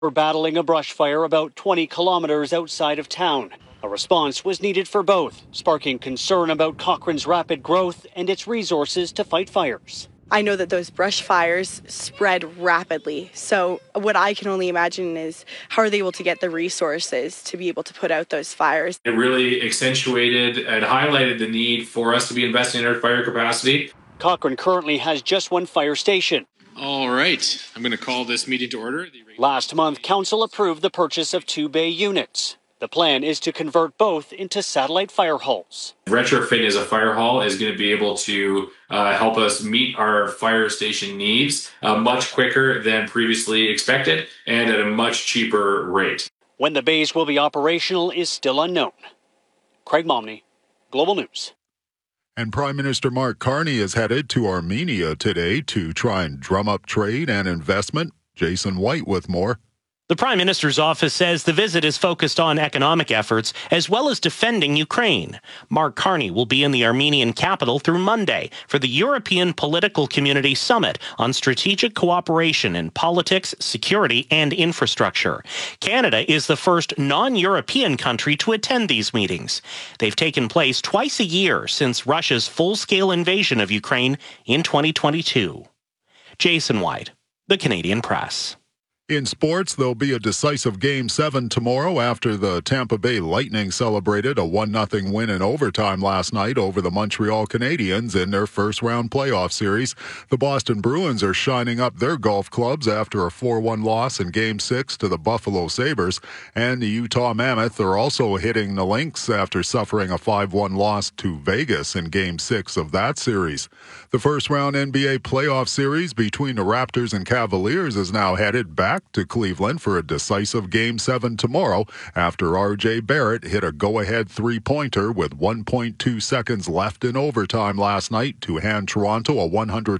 We're battling a brush fire about 20 kilometers outside of town. A response was needed for both, sparking concern about Cochrane's rapid growth and its resources to fight fires. I know that those brush fires spread rapidly. So what I can only imagine is how are they able to get the resources to be able to put out those fires? It really accentuated and highlighted the need for us to be investing in our fire capacity. Cochrane currently has just one fire station. All right, I'm going to call this meeting to order. Last month, Council approved the purchase of 2 bay units. The plan is to convert both into satellite fire halls. Retrofit as a fire hall is going to be able to help us meet our fire station needs much quicker than previously expected and at a much cheaper rate. When the bays will be operational is still unknown. Craig Momney, Global News. And Prime Minister Mark Carney is headed to Armenia today to try and drum up trade and investment. Jason White with more. The Prime Minister's office says the visit is focused on economic efforts as well as defending Ukraine. Mark Carney will be in the Armenian capital through Monday for the European Political Community Summit on strategic cooperation in politics, security, and infrastructure. Canada is the first non-European country to attend these meetings. They've taken place twice a year since Russia's full-scale invasion of Ukraine in 2022. Jason White, The Canadian Press. In sports, there'll be a decisive Game 7 tomorrow after the Tampa Bay Lightning celebrated a 1-0 win in overtime last night over the Montreal Canadiens in their first-round playoff series. The Boston Bruins are shining up their golf clubs after a 4-1 loss in Game 6 to the Buffalo Sabres, and the Utah Mammoth are also hitting the Lynx after suffering a 5-1 loss to Vegas in Game 6 of that series. The first-round NBA playoff series between the Raptors and Cavaliers is now headed back to Cleveland for a decisive Game 7 tomorrow after R.J. Barrett hit a go-ahead three-pointer with 1.2 seconds left in overtime last night to hand Toronto a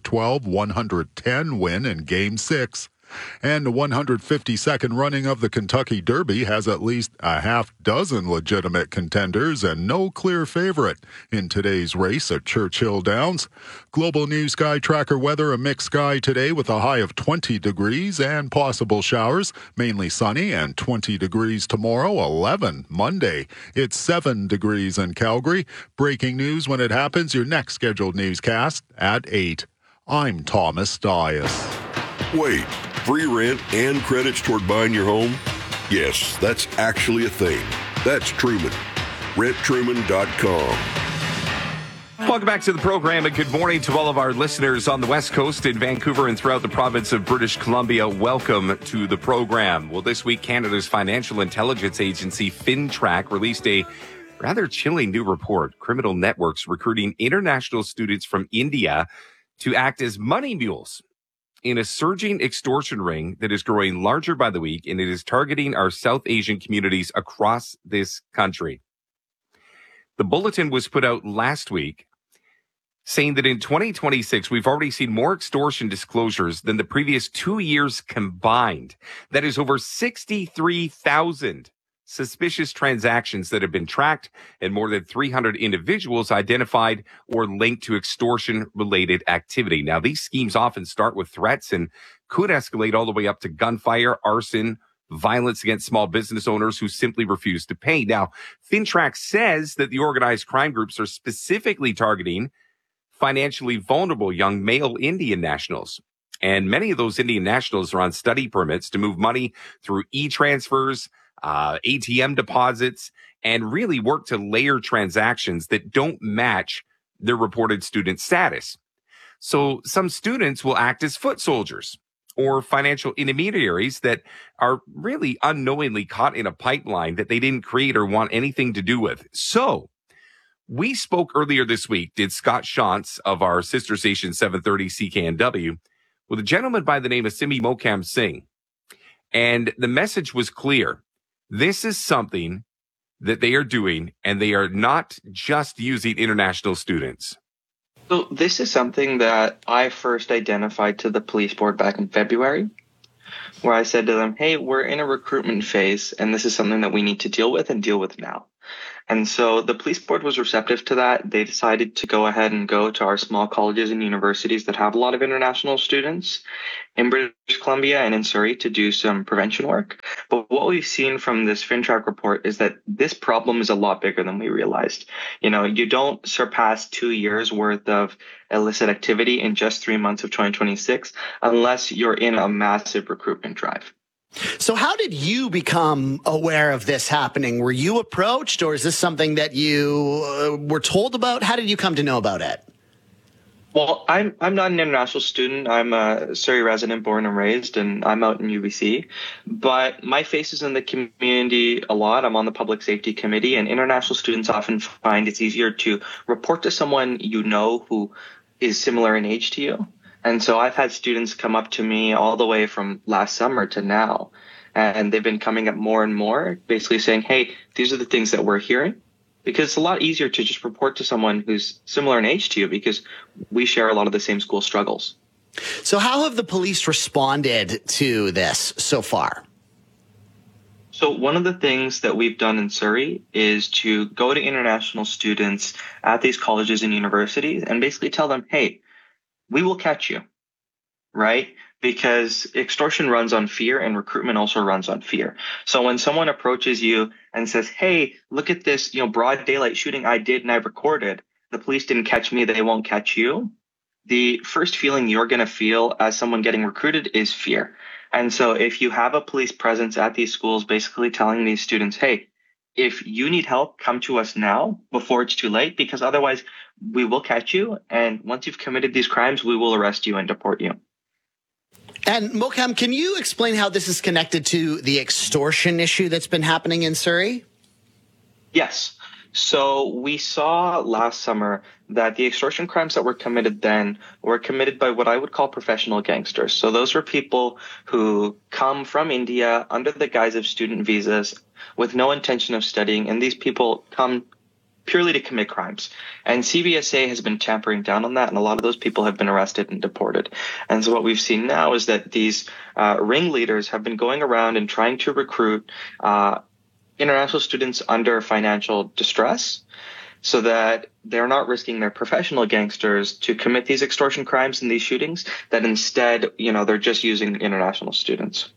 112-110 win in Game 6. And the 152nd running of the Kentucky Derby has at least a half dozen legitimate contenders and no clear favorite in today's race at Churchill Downs. Global News Sky Tracker weather, a mixed sky today with a high of 20 degrees and possible showers, mainly sunny, and 20 degrees tomorrow, 11 Monday. It's 7 degrees in Calgary. Breaking news when it happens, your next scheduled newscast at 8. I'm Thomas Dias. Wait, free rent and credits toward buying your home? Yes, that's actually a thing. That's Truman. RentTruman.com. Welcome back to the program, and good morning to all of our listeners on the West Coast, in Vancouver, and throughout the province of British Columbia. Welcome to the program. Well, this week, Canada's financial intelligence agency, FinTrack, released a rather chilling new report. Criminal networks recruiting international students from India to act as money mules in a surging extortion ring that is growing larger by the week, and it is targeting our South Asian communities across this country. The bulletin was put out last week saying that in 2026, we've already seen more extortion disclosures than the previous 2 years combined. That is over 63,000 suspicious transactions that have been tracked and more than 300 individuals identified or linked to extortion-related activity. Now, these schemes often start with threats and could escalate all the way up to gunfire, arson, violence against small business owners who simply refuse to pay. Now, FinTrack says that the organized crime groups are specifically targeting financially vulnerable young male Indian nationals. And many of those Indian nationals are on study permits to move money through e-transfers, ATM deposits, and really work to layer transactions that don't match their reported student status. So some students will act as foot soldiers or financial intermediaries that are really unknowingly caught in a pipeline that they didn't create or want anything to do with. So we spoke earlier this week, did Scott Shantz of our sister station 730 CKNW, with a gentleman by the name of Simi Mokam Singh. And the message was clear. This is something that they are doing, and they are not just using international students. So this is something that I first identified to the police board back in February, where I said to them, hey, we're in a recruitment phase, and this is something that we need to deal with and deal with now. And so the police board was receptive to that. They decided to go ahead and go to our small colleges and universities that have a lot of international students in British Columbia and in Surrey to do some prevention work. But what we've seen from this FinTrack report is that this problem is a lot bigger than we realized. You don't surpass 2 years worth of illicit activity in just 3 months of 2026 unless you're in a massive recruitment drive. So how did you become aware of this happening? Were you approached, or is this something that you were told about? How did you come to know about it? Well, I'm not an international student. I'm a Surrey resident, born and raised, and I'm out in UBC. But my face is in the community a lot. I'm on the public safety committee, and international students often find it's easier to report to someone who is similar in age to you. And so I've had students come up to me all the way from last summer to now, and they've been coming up more and more, basically saying, hey, these are the things that we're hearing. Because it's a lot easier to just report to someone who's similar in age to you because we share a lot of the same school struggles. So how have the police responded to this so far? So one of the things that we've done in Surrey is to go to international students at these colleges and universities and basically tell them, hey, we will catch you, right? Because extortion runs on fear and recruitment also runs on fear. So when someone approaches you and says, hey, look at this, broad daylight shooting I did and I recorded, the police didn't catch me, they won't catch you. The first feeling you're going to feel as someone getting recruited is fear. And so if you have a police presence at these schools, basically telling these students, hey, if you need help, come to us now before it's too late, because otherwise we will catch you. And once you've committed these crimes, we will arrest you and deport you. And Mohkem, can you explain how this is connected to the extortion issue that's been happening in Surrey? Yes. So we saw last summer that the extortion crimes that were committed then were committed by what I would call professional gangsters. So those were people who come from India under the guise of student visas with no intention of studying. And these people come purely to commit crimes. And CBSA has been tampering down on that, and a lot of those people have been arrested and deported. And so what we've seen now is that these ringleaders have been going around and trying to recruit international students under financial distress so that they're not risking their professional gangsters to commit these extortion crimes and these shootings, that instead, they're just using international students.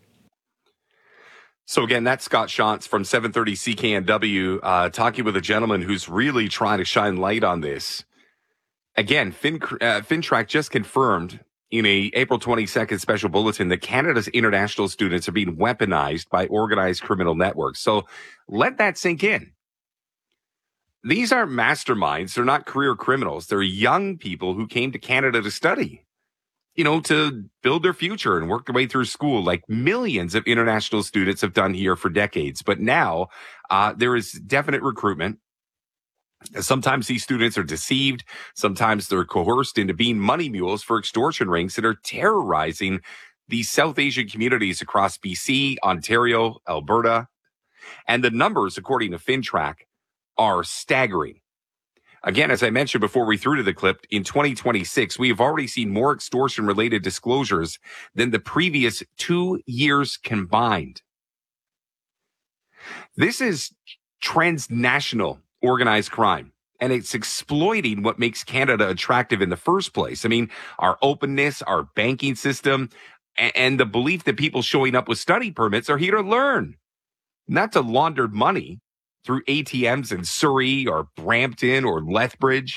So again, that's Scott Shantz from 730 CKNW talking with a gentleman who's really trying to shine light on this. Again, FinTrack just confirmed in a April 22nd special bulletin that Canada's international students are being weaponized by organized criminal networks. So let that sink in. These aren't masterminds. They're not career criminals. They're young people who came to Canada to study, to build their future and work their way through school, like millions of international students have done here for decades. But now there is definite recruitment. Sometimes these students are deceived. Sometimes they're coerced into being money mules for extortion rings that are terrorizing these South Asian communities across BC, Ontario, Alberta. And the numbers, according to FinTrack, are staggering. Again, as I mentioned before we threw to the clip, in 2026, we have already seen more extortion-related disclosures than the previous 2 years combined. This is transnational organized crime, and it's exploiting what makes Canada attractive in the first place. I mean, our openness, our banking system, and the belief that people showing up with study permits are here to learn, not to launder money through ATMs in Surrey or Brampton or Lethbridge.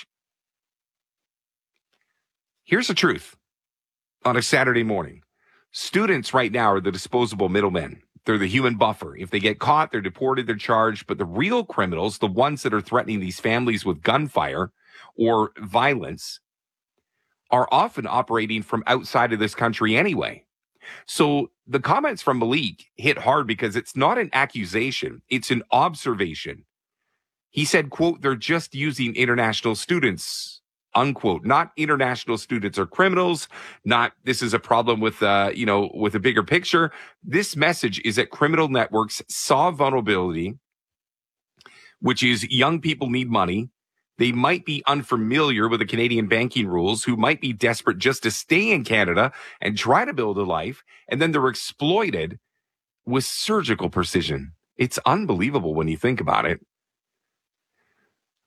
Here's the truth. On a Saturday morning, students right now are the disposable middlemen. They're the human buffer. If they get caught, they're deported, they're charged. But the real criminals, the ones that are threatening these families with gunfire or violence, are often operating from outside of this country anyway. So the comments from Malik hit hard because it's not an accusation. It's an observation. He said, quote, they're just using international students, unquote. Not international students are criminals. Not this is a problem with, with a bigger picture. This message is that criminal networks saw vulnerability, which is young people need money. They might be unfamiliar with the Canadian banking rules, who might be desperate just to stay in Canada and try to build a life. And then they're exploited with surgical precision. It's unbelievable when you think about it.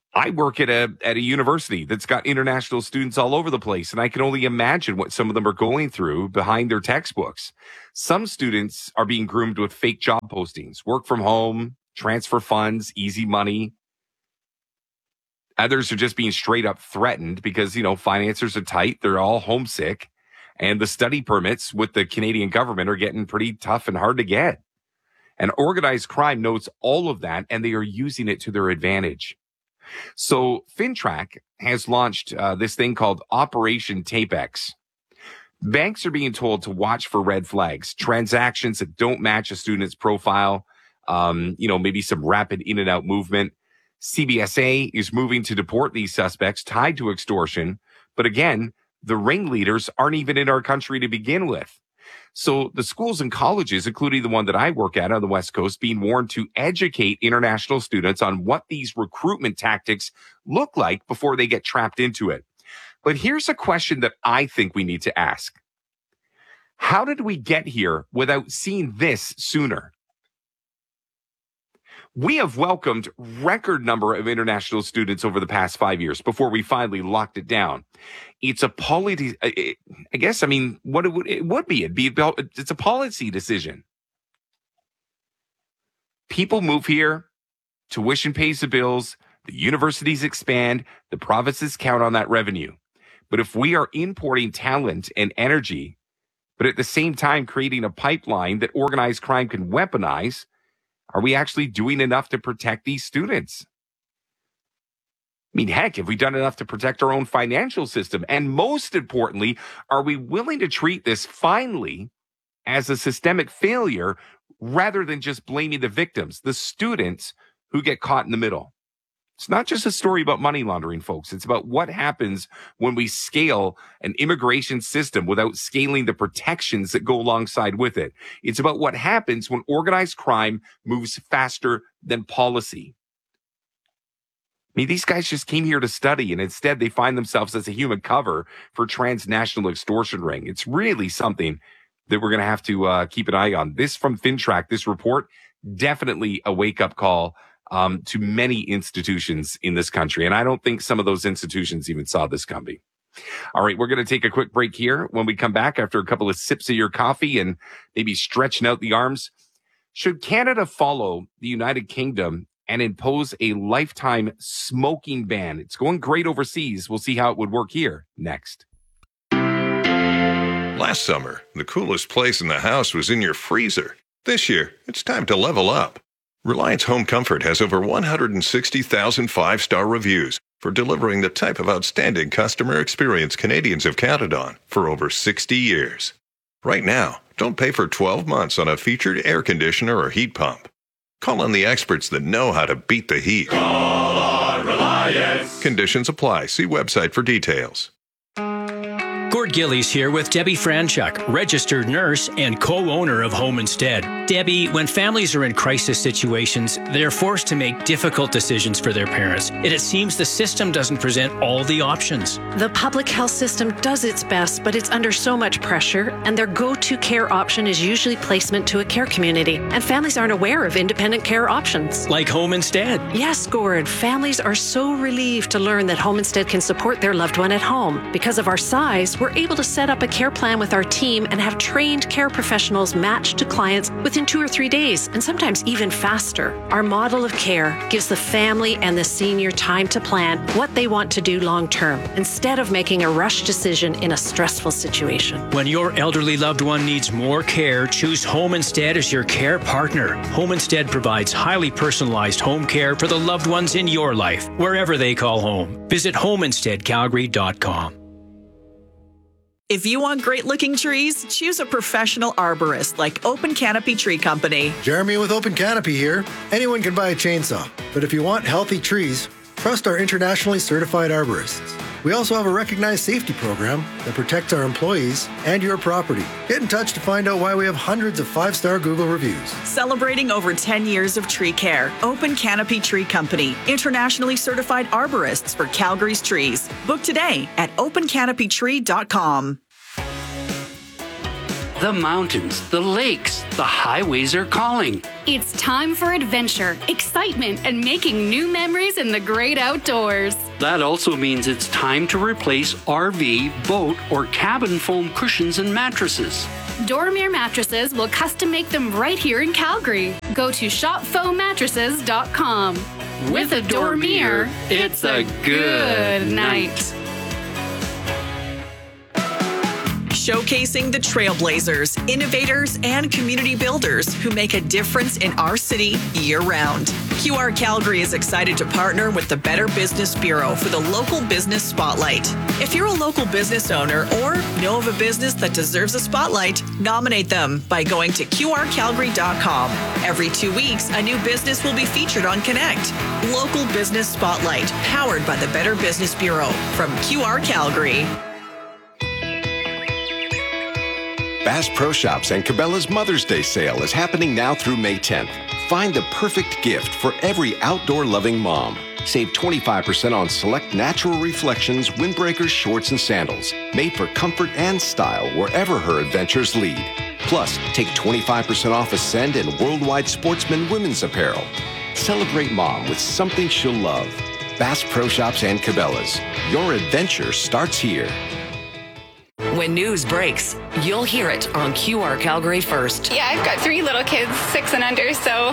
I work at a university that's got international students all over the place, and I can only imagine what some of them are going through behind their textbooks. Some students are being groomed with fake job postings, work from home, transfer funds, easy money. Others are just being straight up threatened because, finances are tight. They're all homesick, and the study permits with the Canadian government are getting pretty tough and hard to get. And organized crime knows all of that, and they are using it to their advantage. So FinTrack has launched this thing called Operation TapeX. Banks are being told to watch for red flags, transactions that don't match a student's profile, maybe some rapid in and out movement. CBSA is moving to deport these suspects tied to extortion. But again, the ringleaders aren't even in our country to begin with. So the schools and colleges, including the one that I work at on the West Coast, being warned to educate international students on what these recruitment tactics look like before they get trapped into it. But here's a question that I think we need to ask. How did we get here without seeing this sooner? We have welcomed record number of international students over the past 5 years before we finally locked it down. It's a policy, I guess, what it would be. It's a policy decision. People move here, tuition pays the bills, the universities expand, the provinces count on that revenue. But if we are importing talent and energy, but at the same time creating a pipeline that organized crime can weaponize, are we actually doing enough to protect these students? Heck, have we done enough to protect our own financial system? And most importantly, are we willing to treat this finally as a systemic failure rather than just blaming the victims, the students who get caught in the middle? It's not just a story about money laundering, folks. It's about what happens when we scale an immigration system without scaling the protections that go alongside with it. It's about what happens when organized crime moves faster than policy. These guys just came here to study, and instead they find themselves as a human cover for transnational extortion ring. It's really something that we're going to have to keep an eye on. This from FinTrack, this report, definitely a wake-up call to many institutions in this country. And I don't think some of those institutions even saw this coming. All right, we're going to take a quick break here. When we come back after a couple of sips of your coffee and maybe stretching out the arms, should Canada follow the United Kingdom and impose a lifetime smoking ban? It's going great overseas. We'll see how it would work here next. Last summer, the coolest place in the house was in your freezer. This year, it's time to level up. Reliance Home Comfort has over 160,000 five-star reviews for delivering the type of outstanding customer experience Canadians have counted on for over 60 years. Right now, don't pay for 12 months on a featured air conditioner or heat pump. Call on the experts that know how to beat the heat. Call on Reliance. Conditions apply. See website for details. Gord Gillies here with Debbie Franchuk, registered nurse and co-owner of Home Instead. Debbie, when families are in crisis situations, they're forced to make difficult decisions for their parents, and it seems the system doesn't present all the options. The public health system does its best, but it's under so much pressure, and their go-to care option is usually placement to a care community, and families aren't aware of independent care options. Like Home Instead. Yes, Gord. Families are so relieved to learn that Home Instead can support their loved one at home. Because of our size, we're able to set up a care plan with our team and have trained care professionals matched to clients within 2 or 3 days, and sometimes even faster. Our model of care gives the family and the senior time to plan what they want to do long term, instead of making a rush decision in a stressful situation. When your elderly loved one needs more care, choose Home Instead as your care partner. Home Instead provides highly personalized home care for the loved ones in your life, wherever they call home. Visit homeinsteadcalgary.com. If you want great-looking trees, choose a professional arborist like Open Canopy Tree Company. Jeremy with Open Canopy here. Anyone can buy a chainsaw, but if you want healthy trees, trust our internationally certified arborists. We also have a recognized safety program that protects our employees and your property. Get in touch to find out why we have hundreds of 5-star Google reviews. Celebrating over 10 years of tree care. Open Canopy Tree Company. Internationally certified arborists for Calgary's trees. Book today at opencanopytree.com. The mountains, the lakes, the highways are calling. It's time for adventure, excitement, and making new memories in the great outdoors. That also means it's time to replace RV, boat, or cabin foam cushions and mattresses. Dormier Mattresses will custom make them right here in Calgary. Go to shopfoammattresses.com. With a Dormier, it's a good night. Showcasing the trailblazers, innovators, and community builders who make a difference in our city year-round. QR Calgary is excited to partner with the Better Business Bureau for the Local Business Spotlight. If you're a local business owner or know of a business that deserves a spotlight, nominate them by going to qrcalgary.com. Every 2 weeks, a new business will be featured on Connect. Local Business Spotlight, powered by the Better Business Bureau from QR Calgary. Bass Pro Shops and Cabela's Mother's Day sale is happening now through May 10th. Find the perfect gift for every outdoor-loving mom. Save 25% on select Natural Reflections windbreakers, shorts, and sandals, made for comfort and style wherever her adventures lead. Plus, take 25% off Ascend and Worldwide Sportsman women's apparel. Celebrate mom with something she'll love. Bass Pro Shops and Cabela's. Your adventure starts here. When news breaks, you'll hear it on QR Calgary first. Yeah, I've got 3 little kids, 6 and under, so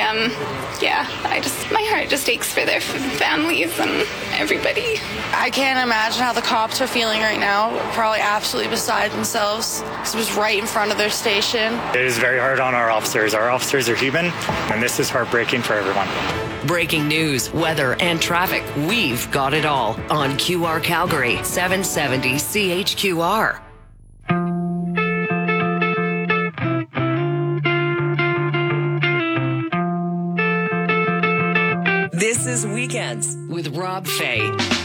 my heart just aches for their families and everybody. I can't imagine how the cops are feeling right now. Probably absolutely beside themselves. It was right in front of their station. It is very hard on our officers. Our officers are human, and this is heartbreaking for everyone. Breaking news, weather, and traffic. We've got it all on QR Calgary, 770 CHQR. This is Weekends with Rob Fay.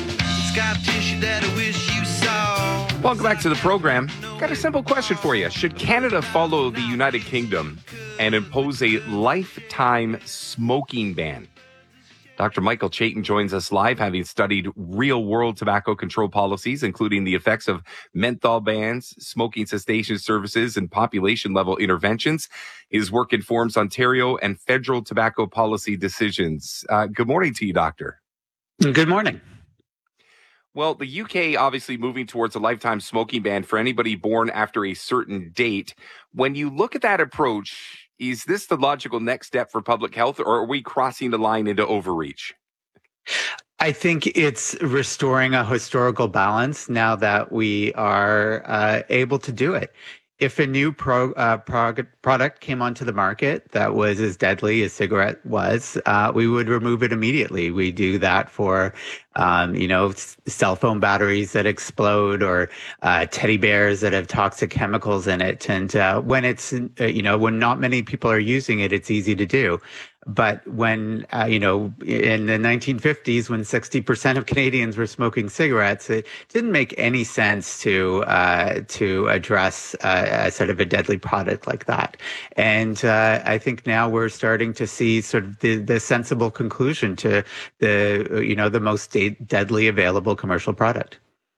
Welcome back to the program. Got a simple question for you. Should Canada follow the United Kingdom and impose a lifetime smoking ban? Dr. Michael Chaitin joins us live, having studied real-world tobacco control policies, including the effects of menthol bans, smoking cessation services, and population-level interventions. His work informs Ontario and federal tobacco policy decisions. Good morning to you, Doctor. Good morning. Well, the UK obviously moving towards a lifetime smoking ban for anybody born after a certain date. When you look at that approach, is this the logical next step for public health, or are we crossing the line into overreach? I think it's restoring a historical balance now that we are able to do it. If a new product came onto the market that was as deadly as cigarette was, we would remove it immediately. We do that for, cell phone batteries that explode or teddy bears that have toxic chemicals in it. And when it's, when not many people are using it, it's easy to do. But when, in the 1950s, when 60% of Canadians were smoking cigarettes, it didn't make any sense to address sort of a deadly product like that. And I think now we're starting to see sort of the sensible conclusion to the most deadly available commercial product.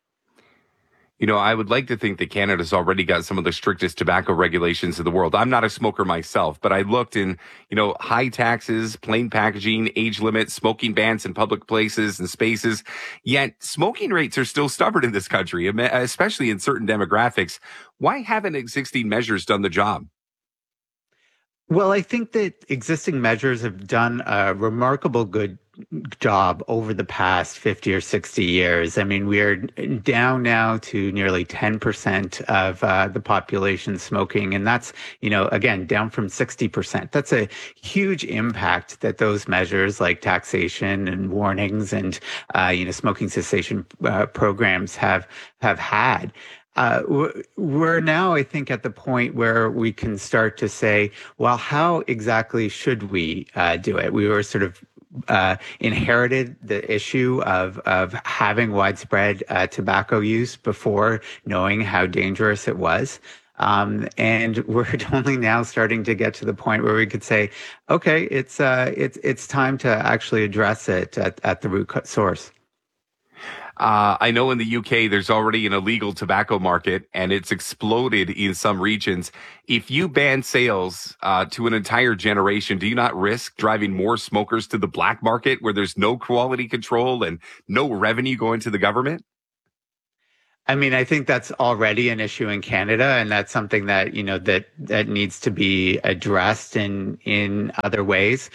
I would like to think that Canada's already got some of the strictest tobacco regulations in the world. I'm not a smoker myself, but I looked in, high taxes, plain packaging, age limits, smoking bans in public places and spaces. Yet smoking rates are still stubborn in this country, especially in certain demographics. Why haven't existing measures done the job? Well, I think that existing measures have done a remarkable good job over the past 50 or 60 years. I mean, we're down now to nearly 10% of the population smoking. And that's, again, down from 60%. That's a huge impact that those measures like taxation and warnings and, smoking cessation programs have had. We're now, I think, at the point where we can start to say, well, how exactly should we do it? We were sort of inherited the issue of having widespread tobacco use before knowing how dangerous it was. And we're only now starting to get to the point where we could say, okay, it's time to actually address it at the root source. I know in the UK, there's already an illegal tobacco market and it's exploded in some regions. If you ban sales to an entire generation, do you not risk driving more smokers to the black market where there's no quality control and no revenue going to the government? I mean, I think that's already an issue in Canada, and that's something that, that needs to be addressed in other ways.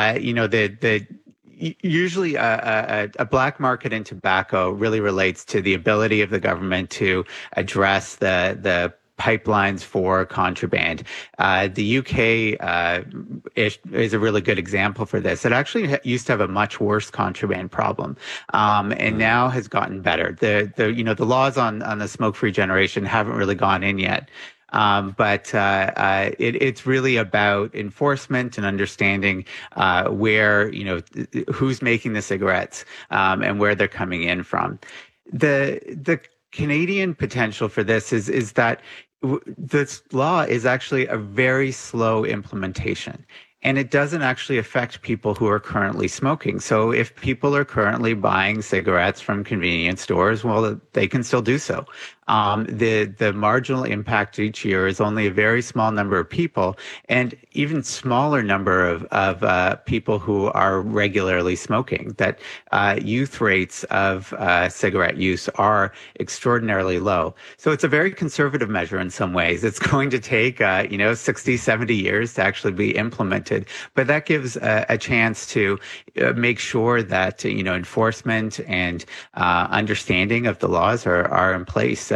Usually a black market in tobacco really relates to the ability of the government to address the pipelines for contraband. The UK is a really good example for this. It actually used to have a much worse contraband problem, and now has gotten better. The laws on the smoke-free generation haven't really gone in yet. But it's really about enforcement and understanding where, who's making the cigarettes and where they're coming in from. The Canadian potential for this is that this law is actually a very slow implementation. And it doesn't actually affect people who are currently smoking. So if people are currently buying cigarettes from convenience stores, well, they can still do so. The marginal impact each year is only a very small number of people, and even smaller number of people who are regularly smoking. That youth rates of cigarette use are extraordinarily low. So it's a very conservative measure in some ways. It's going to take 60, 70 years to actually be implemented, but that gives a chance to make sure that enforcement and understanding of the laws are in place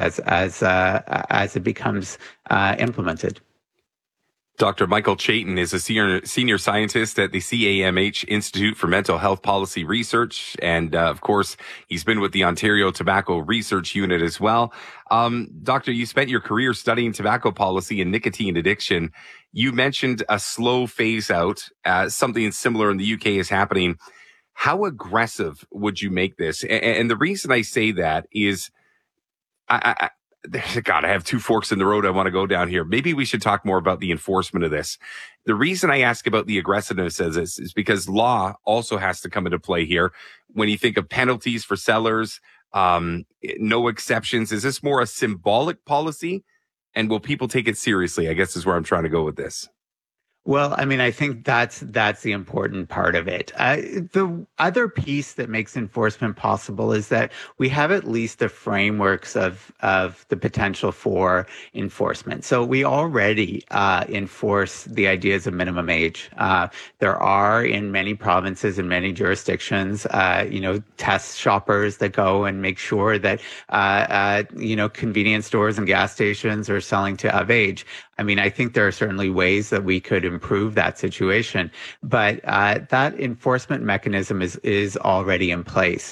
as it becomes implemented. Dr. Michael Chaitin is a senior scientist at the CAMH Institute for Mental Health Policy Research. And of course, he's been with the Ontario Tobacco Research Unit as well. Doctor, you spent your career studying tobacco policy and nicotine addiction. You mentioned a slow phase out. Something similar in the UK is happening. How aggressive would you make this? And the reason I say that is, I have two forks in the road I want to go down here. Maybe we should talk more about the enforcement of this. The reason I ask about the aggressiveness of this is because law also has to come into play here. When you think of penalties for sellers, no exceptions, is this more a symbolic policy? And will people take it seriously? I guess is where I'm trying to go with this. Well, I mean, I think that's the important part of it. The other piece that makes enforcement possible is that we have at least the frameworks of the potential for enforcement. So we already enforce the ideas of minimum age. There are in many provinces and many jurisdictions, test shoppers that go and make sure that convenience stores and gas stations are selling to of age. I mean, I think there are certainly ways that we could improve that situation, but that enforcement mechanism is already in place.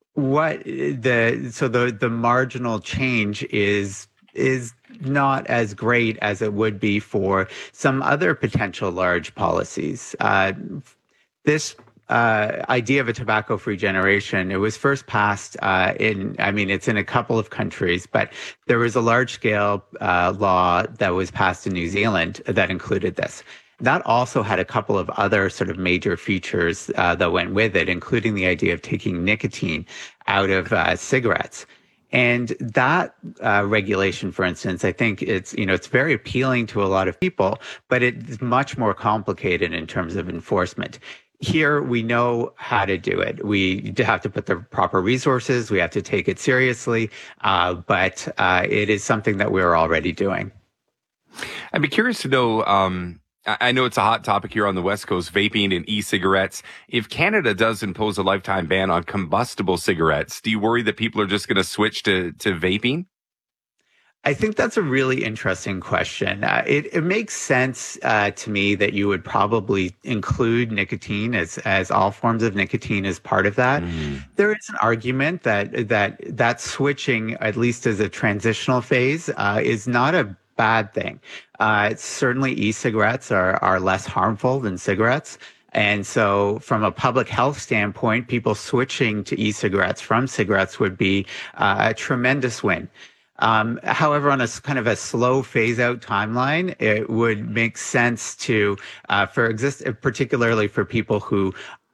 The marginal change is not as great as it would be for some other potential large policies. This idea of a tobacco-free generation, it was first passed it's in a couple of countries, but there was a large-scale law that was passed in New Zealand that included this. That also had a couple of other sort of major features that went with it, including the idea of taking nicotine out of cigarettes. And that regulation, for instance, I think it's very appealing to a lot of people, but it's much more complicated in terms of enforcement. Here, we know how to do it. We have to put the proper resources. We have to take it seriously, but it is something that we're already doing. I'd be curious to know, I know it's a hot topic here on the West Coast, vaping and e-cigarettes. If Canada does impose a lifetime ban on combustible cigarettes, do you worry that people are just going to switch to vaping? I think that's a really interesting question. It makes sense to me that you would probably include nicotine as all forms of nicotine as part of that. There is an argument that switching, at least as a transitional phase, is not a bad thing. Certainly e-cigarettes are less harmful than cigarettes. And so from a public health standpoint, people switching to e-cigarettes from cigarettes would be a tremendous win. However, on a kind of a slow phase-out timeline, it would make sense to, particularly for people who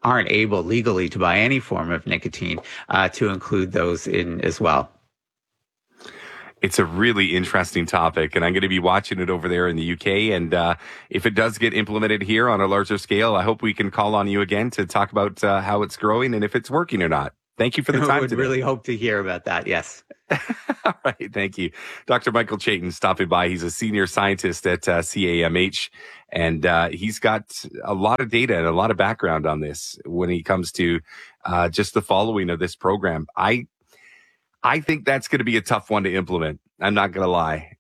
aren't able legally to buy any form of nicotine, to include those in as well. It's a really interesting topic, and I'm going to be watching it over there in the UK. And if it does get implemented here on a larger scale, I hope we can call on you again to talk about how it's growing and if it's working or not. Thank you for the time. I would today. really hope to hear about that. Yes. All right. Thank you. Dr. Michael Chaitin stopping by. He's a senior scientist at CAMH, and he's got a lot of data and a lot of background on this when it comes to just the following of this program. I think that's going to be a tough one to implement. I'm not going to lie.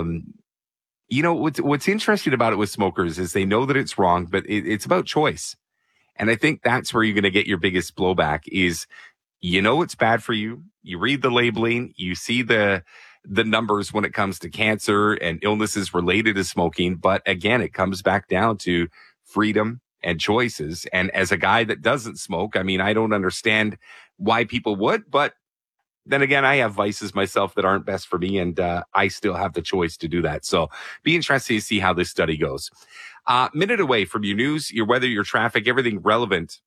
You know, what's interesting about it with smokers is they know that it's wrong, but it's about choice. And I think that's where you're going to get your biggest blowback is, you know, it's bad for you. You read the labeling, you see the numbers when it comes to cancer and illnesses related to smoking. But again, it comes back down to freedom and choices. And as a guy that doesn't smoke, I mean, I don't understand why people would, but then again, I have vices myself that aren't best for me, and I still have the choice to do that. So be interested to see how this study goes. Minute away from your news, your weather, your traffic, everything relevant.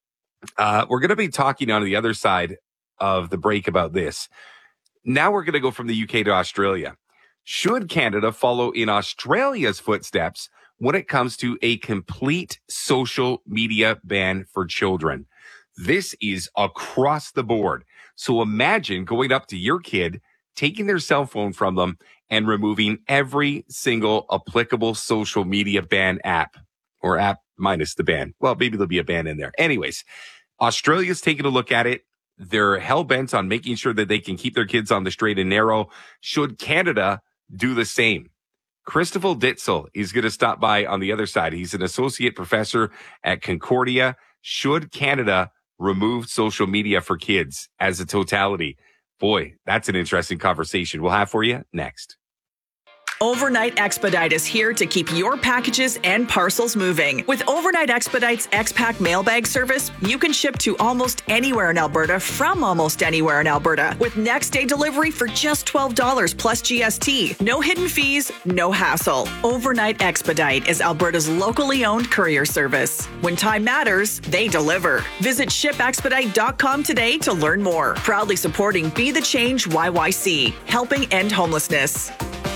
We're going to be talking on the other side of the break about this. Now we're going to go from the UK to Australia. Should Canada follow in Australia's footsteps when it comes to a complete social media ban for children? This is across the board. So imagine going up to your kid, taking their cell phone from them, and removing every single applicable social media ban app, or app minus the ban. Well, maybe there'll be a ban in there. Anyways, Australia's taking a look at it. They're hell-bent on making sure that they can keep their kids on the straight and narrow. Should Canada do the same? Christopher Ditzel is going to stop by on the other side. He's an associate professor at Concordia. Should Canada remove social media for kids as a totality? Boy, that's an interesting conversation we'll have for you next. Overnight Expedite is here to keep your packages and parcels moving. With Overnight Expedite's X-Pack mailbag service, you can ship to almost anywhere in Alberta from almost anywhere in Alberta with next day delivery for just $12 plus GST. No hidden fees, no hassle. Overnight Expedite is Alberta's locally owned courier service. When time matters, they deliver. Visit shipexpedite.com today to learn more. Proudly supporting Be the Change YYC, helping end homelessness.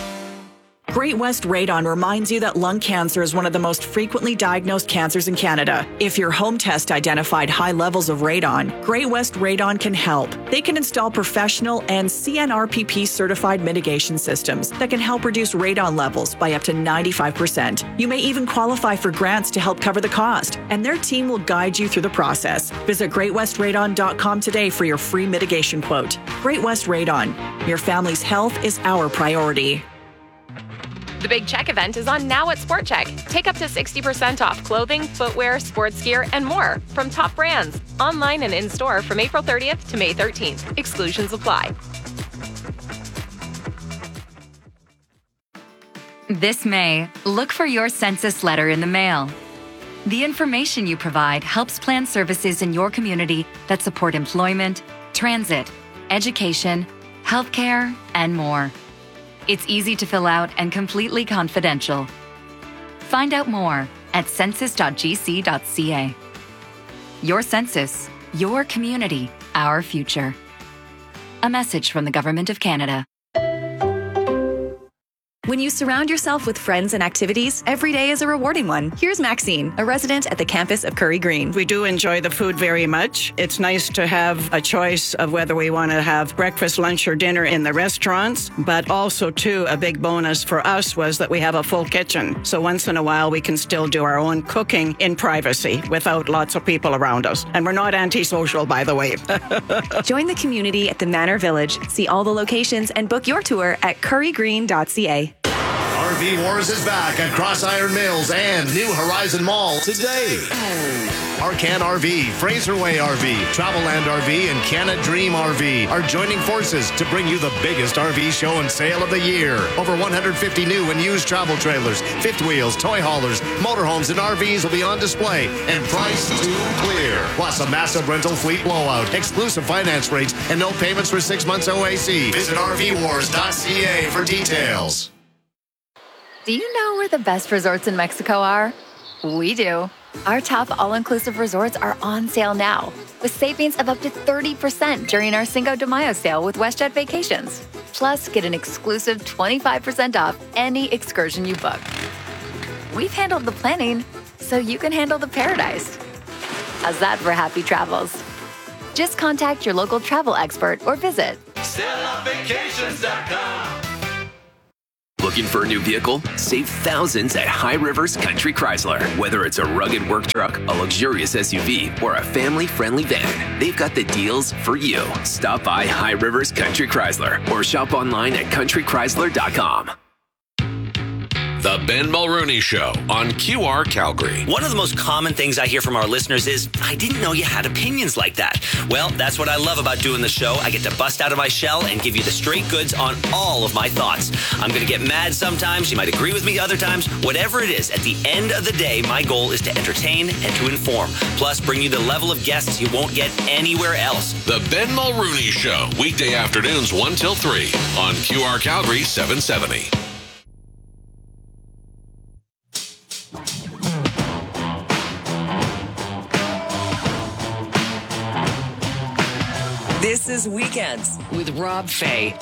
Great West Radon reminds you that lung cancer is one of the most frequently diagnosed cancers in Canada. If your home test identified high levels of radon, Great West Radon can help. They can install professional and CNRPP certified mitigation systems that can help reduce radon levels by up to 95%. You may even qualify for grants to help cover the cost, and their team will guide you through the process. Visit greatwestradon.com today for your free mitigation quote. Great West Radon. Your family's health is our priority. The Big Check event is on now at Sport Check. Take up to 60% off clothing, footwear, sports gear, and more from top brands. Online and in-store from April 30th to May 13th. Exclusions apply. This May, look for your census letter in the mail. The information you provide helps plan services in your community that support employment, transit, education, healthcare, and more. It's easy to fill out and completely confidential. Find out more at census.gc.ca. Your census, your community, our future. A message from the Government of Canada. When you surround yourself with friends and activities, every day is a rewarding one. Here's Maxine, a resident at the campus of Curry Green. We do enjoy the food very much. It's nice to have a choice of whether we want to have breakfast, lunch, or dinner in the restaurants. But also, too, a big bonus for us was that we have a full kitchen. So once in a while, we can still do our own cooking in privacy without lots of people around us. And we're not antisocial, by the way. Join the community at the Manor Village. See all the locations and book your tour at currygreen.ca. RV Wars is back at Cross Iron Mills and New Horizon Mall today. Arcan RV, Fraser Way RV, Travelland RV, and Canada Dream RV are joining forces to bring you the biggest RV show and sale of the year. Over 150 new and used travel trailers, fifth wheels, toy haulers, motorhomes, and RVs will be on display and priced to clear. Plus a massive rental fleet blowout, exclusive finance rates, and no payments for 6 months OAC. Visit RVWars.ca for details. Do you know where the best resorts in Mexico are? We do. Our top all-inclusive resorts are on sale now, with savings of up to 30% during our Cinco de Mayo sale with WestJet Vacations. Plus, get an exclusive 25% off any excursion you book. We've handled the planning, so you can handle the paradise. How's that for happy travels? Just contact your local travel expert or visit StellaVacations.com. Looking for a new vehicle? Save thousands at High Rivers Country Chrysler. Whether it's a rugged work truck, a luxurious SUV, or a family-friendly van, they've got the deals for you. Stop by High Rivers Country Chrysler or shop online at countrychrysler.com. The Ben Mulrooney Show on QR Calgary. One of the most common things I hear from our listeners is, I didn't know you had opinions like that. Well, that's what I love about doing the show. I get to bust out of my shell and give you the straight goods on all of my thoughts. I'm going to get mad sometimes. You might agree with me other times. Whatever it is, at the end of the day, my goal is to entertain and to inform. Plus, bring you the level of guests you won't get anywhere else. The Ben Mulrooney Show, weekday afternoons 1 till 3 on QR Calgary 770. This is Weekends with Rob Fay.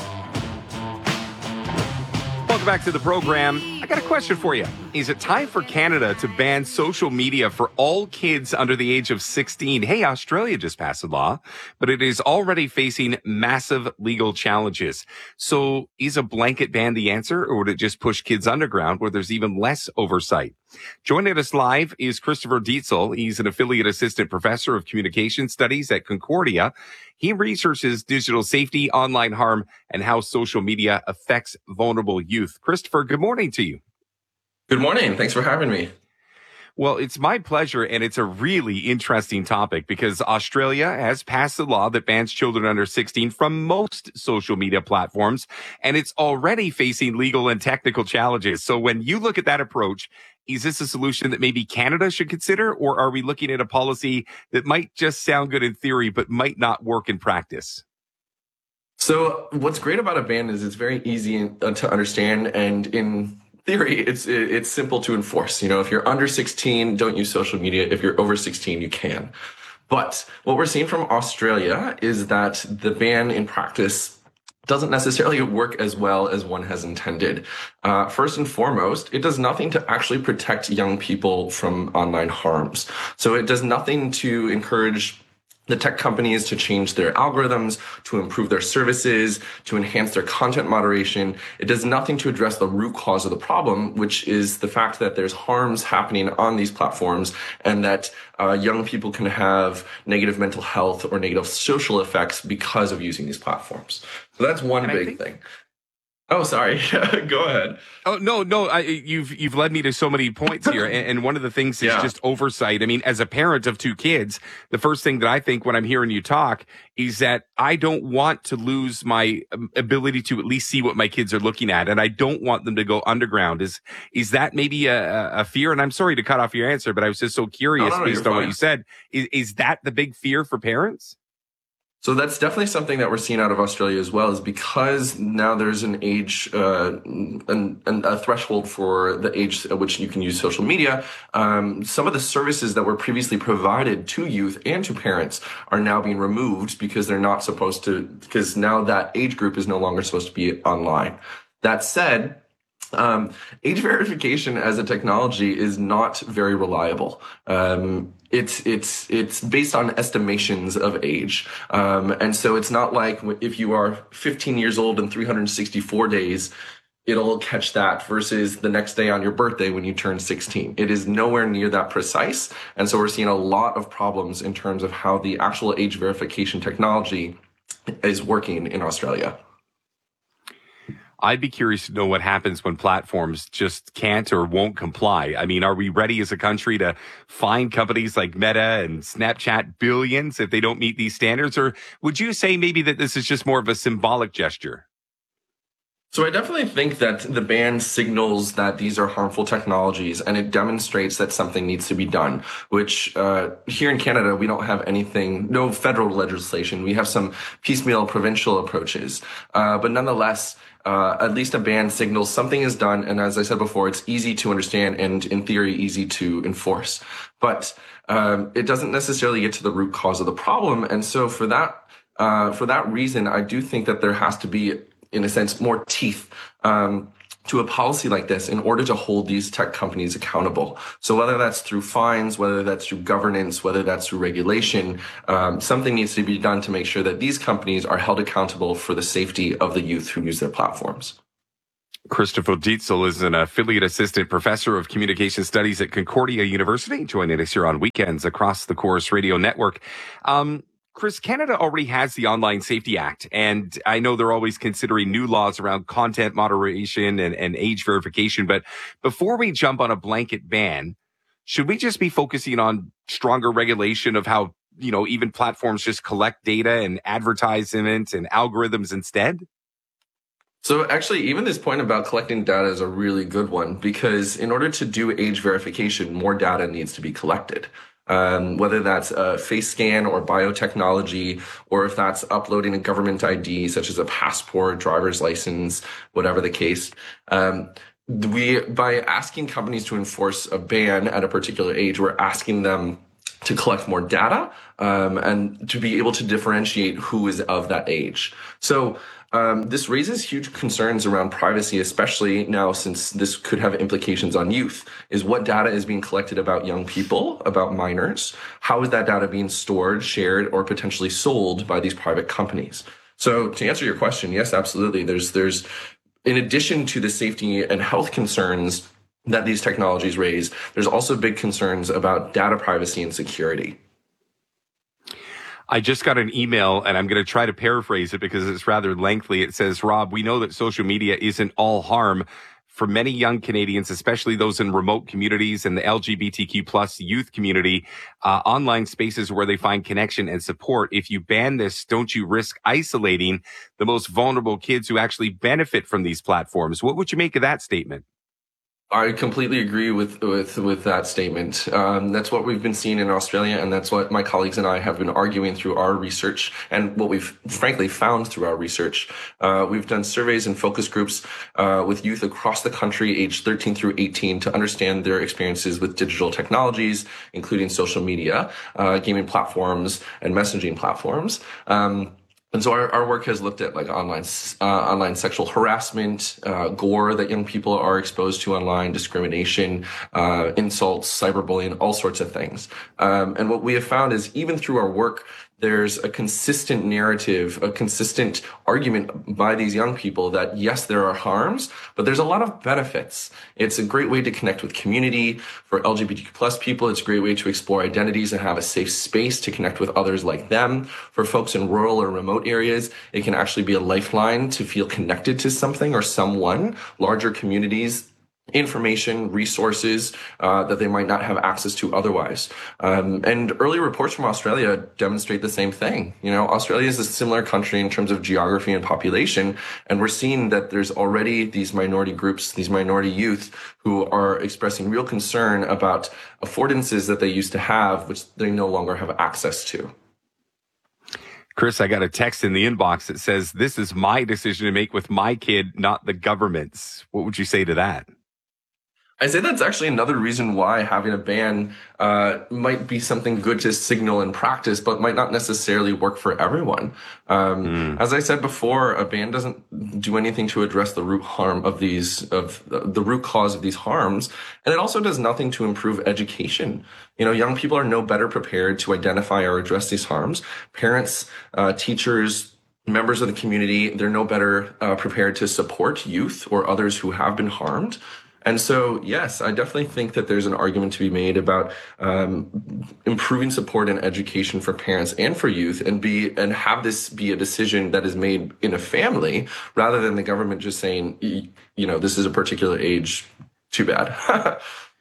Welcome back to the program. I got a question for you. Is it time for Canada to ban social media for all kids under the age of 16? Hey, Australia just passed a law, but it is already facing massive legal challenges. So is a blanket ban the answer, or would it just push kids underground where there's even less oversight? Joining us live is Christopher Dietzel. He's an affiliate assistant professor of communication studies at Concordia. He researches digital safety, online harm, and how social media affects vulnerable youth. Christopher, good morning to you. Good morning. Thanks for having me. Well, it's my pleasure, and it's a really interesting topic because Australia has passed a law that bans children under 16 from most social media platforms, and it's already facing legal and technical challenges. So when you look at that approach, is this a solution that maybe Canada should consider, or are we looking at a policy that might just sound good in theory but might not work in practice? So what's great about a ban is it's very easy to understand, and in theory, it's simple to enforce. You know, if you're under 16, don't use social media. If you're over 16, you can. But what we're seeing from Australia is that the ban in practice doesn't necessarily work as well as one has intended. First and foremost, it does nothing to actually protect young people from online harms. So it does nothing to encourage the tech companies to change their algorithms, to improve their services, to enhance their content moderation. It does nothing to address the root cause of the problem, which is the fact that there's harms happening on these platforms and that young people can have negative mental health or negative social effects because of using these platforms. So that's one big thing. Oh, sorry. Go ahead. Oh, no. You've led me to so many points here. And one of the things is just oversight. I mean, as a parent of two kids, the first thing that I think when I'm hearing you talk is that I don't want to lose my ability to at least see what my kids are looking at. And I don't want them to go underground. Is that maybe a fear? And I'm sorry to cut off your answer, but I was just so curious based on what you said. Is that the big fear for parents? So that's definitely something that we're seeing out of Australia as well, is because now there's an age, and a threshold for the age at which you can use social media. Some of the services that were previously provided to youth and to parents are now being removed because they're not supposed to, because now that age group is no longer supposed to be online. That said, age verification as a technology is not very reliable. It's based on estimations of age. And so it's not like if you are 15 years old and 364 days, it'll catch that versus the next day on your birthday when you turn 16. It is nowhere near that precise. And so we're seeing a lot of problems in terms of how the actual age verification technology is working in Australia. I'd be curious to know what happens when platforms just can't or won't comply. I mean, are we ready as a country to fine companies like Meta and Snapchat billions if they don't meet these standards? Or would you say maybe that this is just more of a symbolic gesture? So I definitely think that the ban signals that these are harmful technologies, and it demonstrates that something needs to be done, which here in Canada, we don't have no federal legislation. We have some piecemeal provincial approaches. But nonetheless, at least a ban signals something is done. And as I said before, it's easy to understand and in theory, easy to enforce. But it doesn't necessarily get to the root cause of the problem. And so for that reason, I do think that there has to be, in a sense, more teeth to a policy like this in order to hold these tech companies accountable. So whether that's through fines, whether that's through governance, whether that's through regulation, something needs to be done to make sure that these companies are held accountable for the safety of the youth who use their platforms. Christopher Dietzel is an affiliate assistant professor of communication studies at Concordia University, joining us here on weekends across the Chorus Radio Network. Chris, Canada already has the Online Safety Act, and I know they're always considering new laws around content moderation and age verification. But before we jump on a blanket ban, should we just be focusing on stronger regulation of how, even platforms just collect data and advertisements and algorithms instead? So actually, even this point about collecting data is a really good one, because in order to do age verification, more data needs to be collected. Whether that's a face scan or biotechnology, or if that's uploading a government ID, such as a passport, driver's license, whatever the case. By asking companies to enforce a ban at a particular age, we're asking them to collect more data, and to be able to differentiate who is of that age. So, this raises huge concerns around privacy, especially now since this could have implications on youth. Is what data is being collected about young people, about minors? How is that data being stored, shared, or potentially sold by these private companies? So to answer your question, yes, absolutely. There's in addition to the safety and health concerns that these technologies raise, there's also big concerns about data privacy and security. I just got an email, and I'm going to try to paraphrase it because it's rather lengthy. It says, Rob, we know that social media isn't all harm. For many young Canadians, especially those in remote communities and the LGBTQ plus youth community, online spaces where they find connection and support. If you ban this, don't you risk isolating the most vulnerable kids who actually benefit from these platforms? What would you make of that statement? I completely agree with that statement. That's what we've been seeing in Australia, and that's what my colleagues and I have been arguing through our research, and what we've frankly found through our research. We've done surveys and focus groups with youth across the country, aged 13 through 18, to understand their experiences with digital technologies, including social media, gaming platforms, and messaging platforms. And so our work has looked at like online sexual harassment, gore that young people are exposed to online, discrimination, insults, cyberbullying, all sorts of things. And what we have found is even through our work, there's a consistent narrative, a consistent argument by these young people that yes, there are harms, but there's a lot of benefits. It's a great way to connect with community. For LGBTQ plus people, it's a great way to explore identities and have a safe space to connect with others like them. For folks in rural or remote areas, it can actually be a lifeline to feel connected to something or someone, larger communities, information, resources that they might not have access to otherwise. And early reports from Australia demonstrate the same thing. Australia is a similar country in terms of geography and population, and we're seeing that there's already these minority groups, these minority youth who are expressing real concern about affordances that they used to have, which they no longer have access to. Chris, I got a text in the inbox that says, this is my decision to make with my kid, not the government's. What would you say to that? I say that's actually another reason why having a ban might be something good to signal in practice, but might not necessarily work for everyone. As I said before, a ban doesn't do anything to address the root harm of the root cause of these harms, and it also does nothing to improve education. Young people are no better prepared to identify or address these harms. Parents, teachers, members of the community, they're no better prepared to support youth or others who have been harmed. And so, yes, I definitely think that there's an argument to be made about improving support and education for parents and for youth, and have this be a decision that is made in a family rather than the government just saying, this is a particular age. Too bad.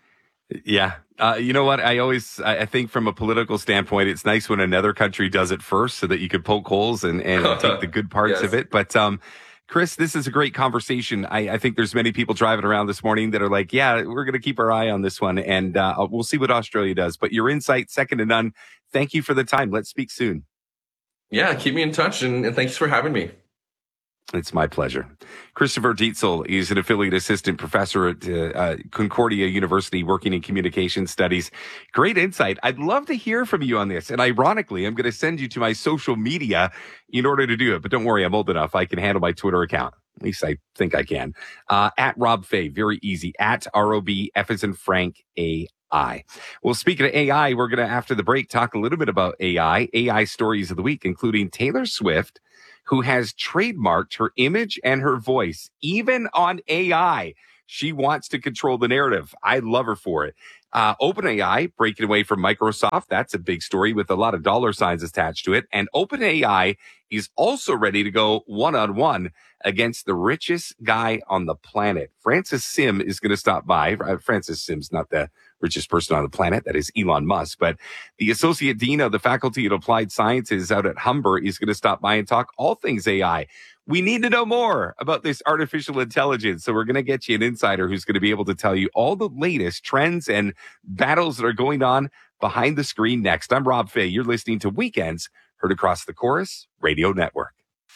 Yeah. You know what? I think from a political standpoint, it's nice when another country does it first so that you could poke holes and take the good parts of it. But, Chris, this is a great conversation. I think there's many people driving around this morning that are like, yeah, we're going to keep our eye on this one, and we'll see what Australia does. But your insight, second to none. Thank you for the time. Let's speak soon. Yeah, keep me in touch, and thanks for having me. It's my pleasure. Christopher Dietzel is an affiliate assistant professor at Concordia University working in communication studies. Great insight. I'd love to hear from you on this. And ironically, I'm going to send you to my social media in order to do it. But don't worry, I'm old enough. I can handle my Twitter account. At least I think I can. At Rob Fay, very easy. At ROB, F as in Frank, AI. Well, speaking of AI, we're going to, after the break, talk a little bit about AI stories of the week, including Taylor Swift, who has trademarked her image and her voice, even on AI. She wants to control the narrative. I love her for it. OpenAI breaking away from Microsoft. That's a big story with a lot of dollar signs attached to it. And OpenAI is also ready to go one-on-one against the richest guy on the planet. Francis Sim is going to stop by. Francis Sim's not the richest person on the planet. That is Elon Musk. But the Associate Dean of the Faculty of Applied Sciences out at Humber is going to stop by and talk all things AI. We need to know more about this artificial intelligence. So we're going to get you an insider who's going to be able to tell you all the latest trends and battles that are going on behind the screen next. I'm Rob Fay. You're listening to Weekends, heard across the Chorus Radio Network.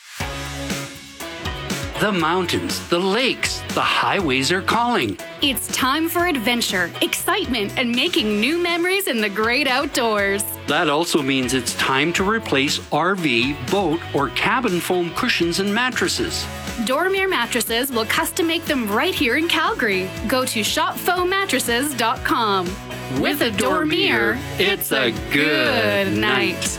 The mountains, the lakes, the highways are calling. It's time for adventure, excitement, and making new memories in the great outdoors. That also means it's time to replace RV, boat, or cabin foam cushions and mattresses. Dormier Mattresses will custom make them right here in Calgary. Go to shopfoamattresses.com. With a Dormier, it's a good night.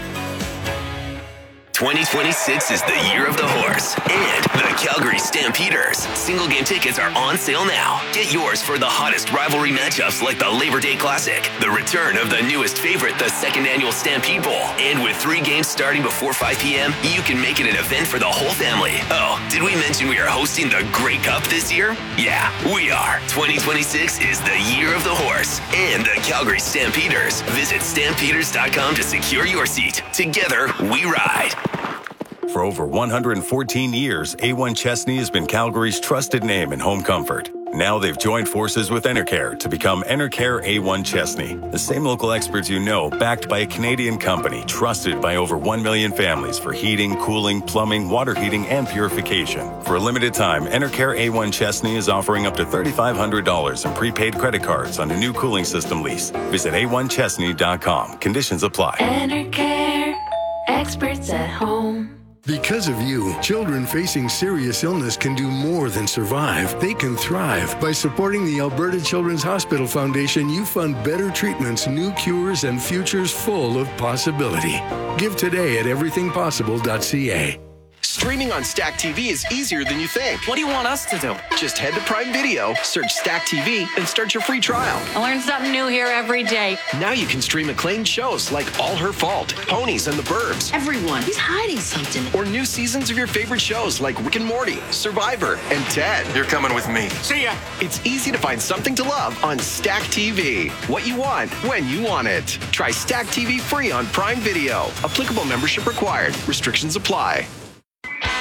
2026 is the year of the horse and the Calgary Stampeders. Single game tickets are on sale now. Get yours for the hottest rivalry matchups like the Labor Day Classic, the return of the newest favorite, the second annual Stampede Bowl. And with 3 games starting before 5 p.m., you can make it an event for the whole family. Oh, did we mention we are hosting the Grey Cup this year? Yeah, we are. 2026 is the year of the horse and the Calgary Stampeders. Visit stampeders.com to secure your seat. Together, we ride. For over 114 years, A1 Chesney has been Calgary's trusted name in home comfort. Now they've joined forces with Enercare to become Enercare A1 Chesney. The same local experts you know, backed by a Canadian company, trusted by over 1 million families for heating, cooling, plumbing, water heating, and purification. For a limited time, Enercare A1 Chesney is offering up to $3,500 in prepaid credit cards on a new cooling system lease. Visit A1Chesney.com. Conditions apply. Enercare, experts at home. Because of you, children facing serious illness can do more than survive. They can thrive. By supporting the Alberta Children's Hospital Foundation, you fund better treatments, new cures, and futures full of possibility. Give today at everythingpossible.ca. Streaming on Stack TV is easier than you think. What do you want us to do? Just head to Prime Video, search Stack TV, and start your free trial. I learn something new here every day. Now you can stream acclaimed shows like All Her Fault, Ponies, and the Burbs. Everyone, he's hiding something. Or new seasons of your favorite shows like Rick and Morty, Survivor, and Ted. You're coming with me. See ya! It's easy to find something to love on Stack TV. What you want, when you want it. Try Stack TV free on Prime Video. Applicable membership required. Restrictions apply.